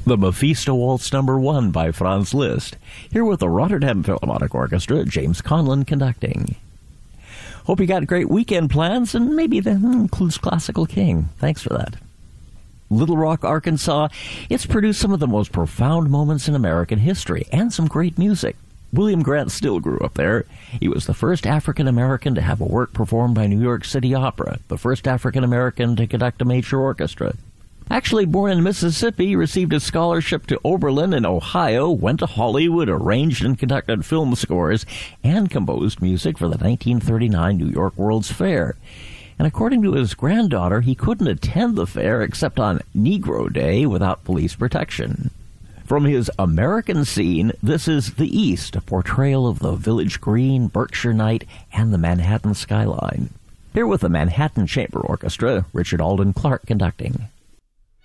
The Mephisto Waltz No. 1 by Franz Liszt. Here with the Rotterdam Philharmonic Orchestra, James Conlon conducting. Hope you got great weekend plans, and maybe that includes Classical King. Thanks for that. Little Rock, Arkansas, it's produced some of the most profound moments in American history and some great music. William Grant Still grew up there. He was the first African-American to have a work performed by New York City Opera, the first African-American to conduct a major orchestra. Actually born in Mississippi, received a scholarship to Oberlin in Ohio, went to Hollywood, arranged and conducted film scores, and composed music for the 1939 New York World's Fair. And according to his granddaughter, he couldn't attend the fair except on Negro Day without police protection. From his American Scene, this is The East, a portrayal of the Village Green, Berkshire night, and the Manhattan skyline. Here with the Manhattan Chamber Orchestra, Richard Alden Clark conducting.